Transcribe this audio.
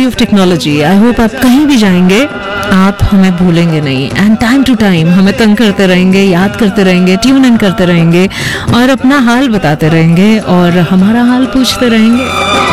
Beauty of technology. I hope आप कहीं भी जाएंगे आप हमें भूलेंगे नहीं, एंड टाइम टू टाइम हमें तंग करते रहेंगे, याद करते रहेंगे, ट्यून इन करते रहेंगे और अपना हाल बताते रहेंगे और हमारा हाल पूछते रहेंगे।